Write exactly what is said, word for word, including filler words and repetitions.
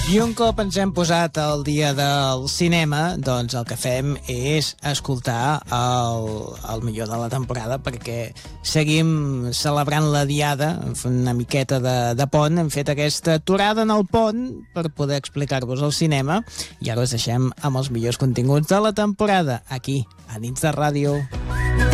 I un cop ens hem posat el dia del cinema, doncs el que fem és escoltar el, el millor de la temporada, perquè seguim celebrant la diada, fent una miqueta de, de pont, hem fet aquesta aturada en el pont per poder explicar-vos el cinema, i ara us deixem amb els millors continguts de la temporada, aquí, a Nits de Ràdio.